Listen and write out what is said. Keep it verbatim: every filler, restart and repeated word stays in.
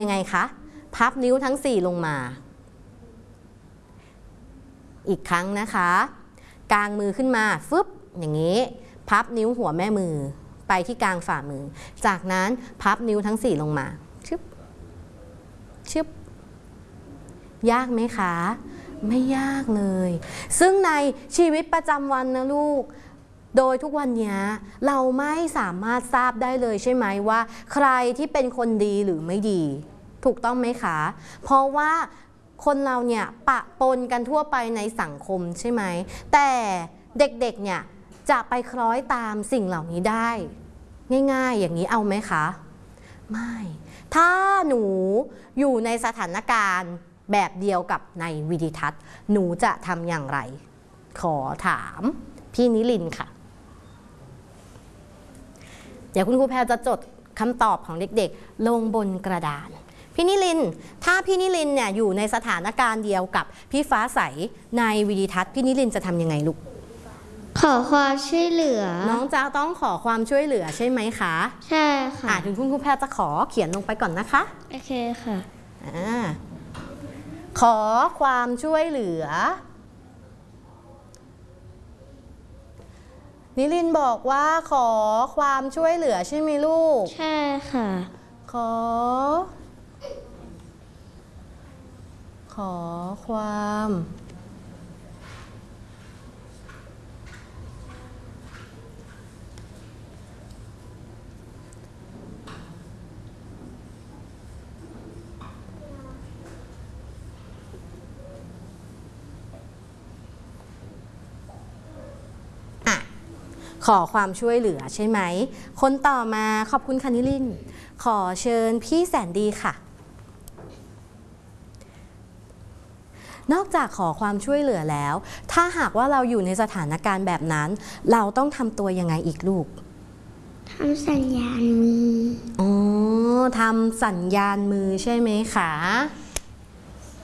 ยังไงคะพับนิ้วทั้งสี่ลงมาอีกครั้งนะคะกางมือขึ้นมาฟึบอย่างนี้พับนิ้วหัวแม่มือไปที่กลางฝ่ามือจากนั้นพับนิ้วทั้งสี่ลงมาชึบชึบยากไหมคะไม่ยากเลยซึ่งในชีวิตประจำวันนะลูกโดยทุกวันนี้เราไม่สามารถทราบได้เลยใช่ไหมว่าใครที่เป็นคนดีหรือไม่ดีถูกต้องไหมคะเพราะว่าคนเราเนี่ยปะปนกันทั่วไปในสังคมใช่ไหมแต่เด็กๆเนี่ยจะไปคล้อยตามสิ่งเหล่านี้ได้ง่ายๆอย่างนี้เอาไหมคะไม่ถ้าหนูอยู่ในสถานการณ์แบบเดียวกับในวิดีทัศน์หนูจะทำอย่างไรขอถามพี่นิลินค่ะเดี๋ยวคุณครูแพรจะจดคำตอบของเด็กๆลงบนกระดานพี่นิลินถ้าพี่นิลินเนี่ยอยู่ในสถานการณ์เดียวกับพี่ฟ้าใสในวิดีทัศน์พี่นิลินจะทำยังไงลูกขอความช่วยเหลือน้องจะต้องขอความช่วยเหลือใช่ไหมคะใช่ค่ะอ่าถึงคุณครูแพรจะขอเขียนลงไปก่อนนะคะโอเคค่ะอ่าขอความช่วยเหลือนิลินบอกว่าขอความช่วยเหลือใช่ไหมลูกใช่ค่ะขอขอความขอความช่วยเหลือใช่ไหมคนต่อมาขอบคุณค่ะนิลินขอเชิญพี่แสนดีค่ะนอกจากขอความช่วยเหลือแล้วถ้าหากว่าเราอยู่ในสถานการณ์แบบนั้นเราต้องทำตัวยังไงอีกลูกทำสัญญาณมืออ๋อทำสัญญาณมือใช่ไหมคะ